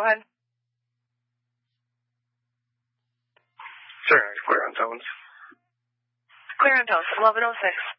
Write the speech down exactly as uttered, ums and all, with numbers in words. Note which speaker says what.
Speaker 1: ahead.
Speaker 2: Sure, it's clear on tones.
Speaker 1: Clear on tones, eleven oh six.